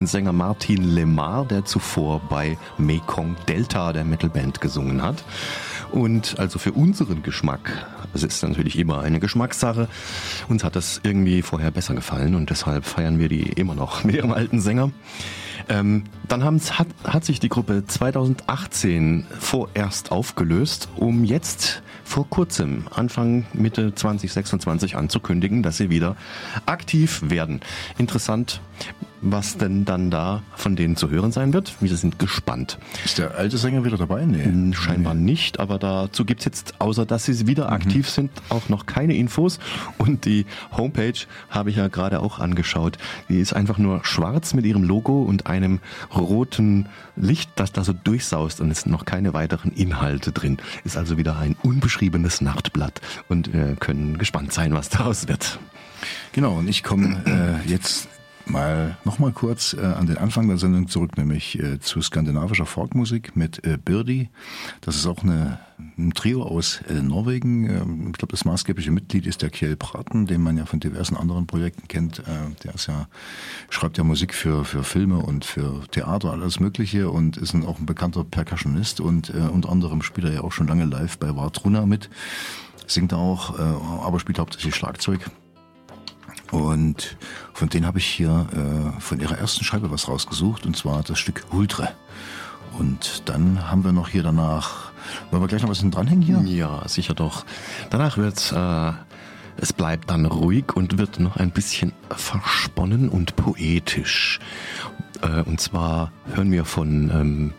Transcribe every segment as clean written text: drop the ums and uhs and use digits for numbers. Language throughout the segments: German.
Sänger Martin Lemar, der zuvor bei Mekong Delta, der Metalband, gesungen hat. Und also für unseren Geschmack, es ist natürlich immer eine Geschmackssache, uns hat das irgendwie vorher besser gefallen und deshalb feiern wir die immer noch mit ihrem alten Sänger. Dann hat sich die Gruppe 2018 vorerst aufgelöst, um jetzt vor kurzem, Anfang Mitte 2026 anzukündigen, dass sie wieder aktiv werden. Interessant, was denn dann da von denen zu hören sein wird. Wir sind gespannt. Ist der alte Sänger wieder dabei? Nee. Scheinbar nicht, aber dazu gibt's jetzt, außer dass sie wieder aktiv sind, auch noch keine Infos. Und die Homepage habe ich ja gerade auch angeschaut. Die ist einfach nur schwarz mit ihrem Logo und einem roten Licht, das da so durchsaust, und es sind noch keine weiteren Inhalte drin. Ist also wieder ein unbeschriebenes Nachtblatt und wir können gespannt sein, was daraus wird. Genau, und ich komme jetzt nochmal kurz an den Anfang der Sendung zurück, nämlich zu skandinavischer Folkmusik mit Birdi. Das ist auch ein Trio aus Norwegen. Ich glaube, das maßgebliche Mitglied ist der Kjell Praten, den man ja von diversen anderen Projekten kennt. Der schreibt ja Musik für Filme und für Theater, alles Mögliche, und ist auch ein bekannter Percussionist, und unter anderem spielt er ja auch schon lange live bei Vartruna mit, singt auch, aber spielt hauptsächlich Schlagzeug. Und von denen habe ich hier von ihrer ersten Scheibe was rausgesucht, und zwar das Stück Huldre. Und dann haben wir noch hier danach, wollen wir gleich noch was dranhängen hier? Ja, sicher doch. Danach wird's, es bleibt dann ruhig und wird noch ein bisschen versponnen und poetisch. Und zwar hören wir von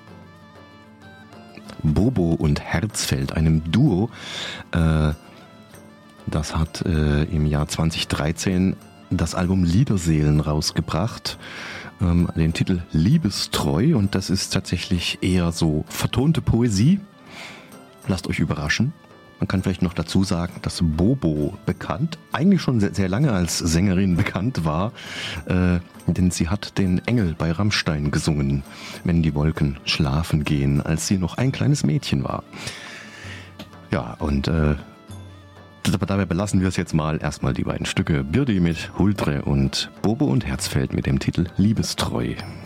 Bobo und Herzfeld, einem Duo, das hat im Jahr 2013 das Album Liederseelen rausgebracht, den Titel Liebestreu, und das ist tatsächlich eher so vertonte Poesie. Lasst euch überraschen. Man kann vielleicht noch dazu sagen, dass Bobo eigentlich schon sehr, sehr lange als Sängerin bekannt war, denn sie hat den Engel bei Rammstein gesungen, wenn die Wolken schlafen gehen, als sie noch ein kleines Mädchen war. Ja, und dabei belassen wir es jetzt mal. Erstmal die beiden Stücke Birdi mit Huldre und Bobo und Herzfeld mit dem Titel Liebestreu.